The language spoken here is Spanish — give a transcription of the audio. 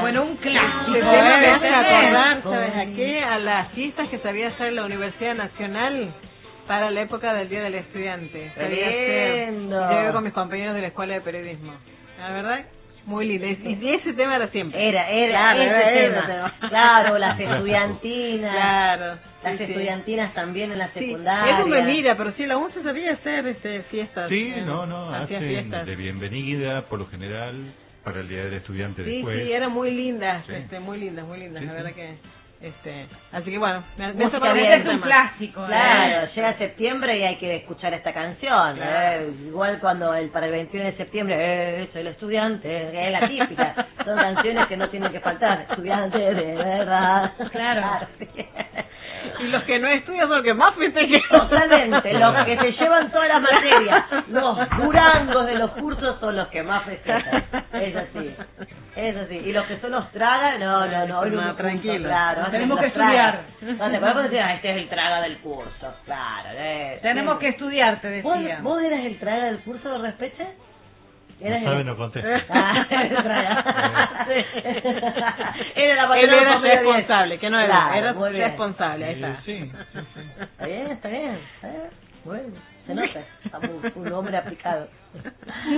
bueno, un clásico. Ese tema me hace acordar, ¿sabes a qué? A las fiestas que sabía hacer la Universidad Nacional para la época del Día del Estudiante. Sabía hacer. Yo iba con mis compañeros de la Escuela de Periodismo. La verdad, muy lindo. Y ese tema era siempre. Era Claro, ese era tema. Claro, las estudiantinas. Claro. Las estudiantinas también en la secundaria. Sí, eso me mira, pero sí, la UNCE sabía hacer fiestas. Sí, hacía hacen fiestas. de bienvenida, por lo general, para el Día del Estudiante después. Sí, eran muy lindas, Sí. muy lindas, Sí, la verdad sí. que... así que bueno, Música bien, es un clásico. Claro, llega septiembre y hay que escuchar esta canción. Claro. Igual cuando para el 21 de septiembre, soy el estudiante, es la típica. Son canciones que no tienen que faltar. Estudiante de verdad. Claro. Y los que no estudian son los que más festejan. Totalmente, los que se llevan todas las materias, los durangos de los cursos son los que más festejan. Es así. Y los que son los tragas, no, hoy no más tranquilo. Claro, Tenemos que los tragas. estudiar. No te acuerdas decir, este es el traga del curso. Claro. Tenemos que estudiar, te decía. ¿Vos eras el traga del curso de Respeche? No sabe, no contesta. El traga. Era la Él era materia responsable, que no era, Claro, era muy bien. responsable, ahí está. Sí. Está bien. Bueno, se nota. Un hombre aplicado.